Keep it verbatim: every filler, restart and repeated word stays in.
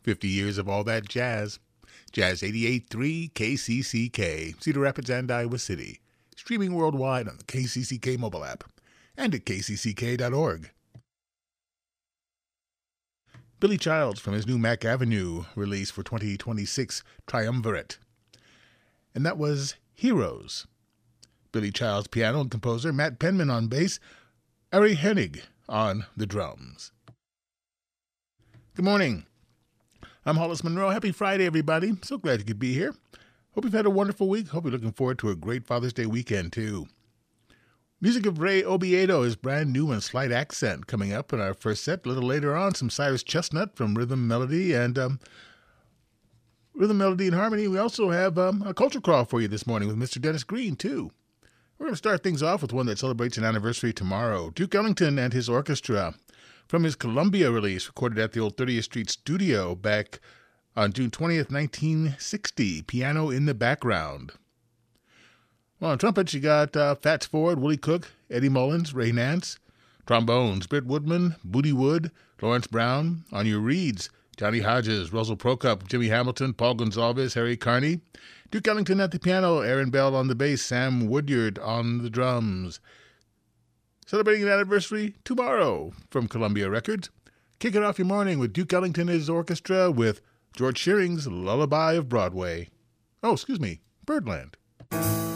fifty years of all that jazz. Jazz eighty-eight point three K C C K, Cedar Rapids and Iowa City. Streaming worldwide on the K C C K mobile app and at K C C K dot org. Billy Childs from his new Mack Avenue release for twenty twenty-six, Triumvirate. And that was Heroes. Billy Childs piano and composer, Matt Penman on bass, Ari Hennig on the drums. Good morning. I'm Hollis Monroe. Happy Friday, everybody. So glad you could be here. Hope you've had a wonderful week. Hope you're looking forward to a great Father's Day weekend, too. Music of Ray Obiedo is brand new and slight accent coming up in our first set. A little later on, some Cyrus Chestnut from Rhythm Melody and um, Rhythm Melody and Harmony. We also have um, a culture crawl for you this morning with Mister Dennis Green, too. We're going to start things off with one that celebrates an anniversary tomorrow. Duke Ellington and his orchestra from his Columbia release, recorded at the old thirtieth Street studio back on June twentieth, nineteen sixty. Piano in the background. Well, on trumpets, you got uh, Fats Ford, Willie Cook, Eddie Mullins, Ray Nance. Trombones, Britt Woodman, Booty Wood, Lawrence Brown. On your reeds, Johnny Hodges, Russell Prokop, Jimmy Hamilton, Paul Gonsalves, Harry Carney. Duke Ellington at the piano, Aaron Bell on the bass, Sam Woodyard on the drums. Celebrating an anniversary tomorrow from Columbia Records. Kicking off your morning with Duke Ellington and his orchestra with George Shearing's Lullaby of Broadway. Oh, excuse me, Birdland.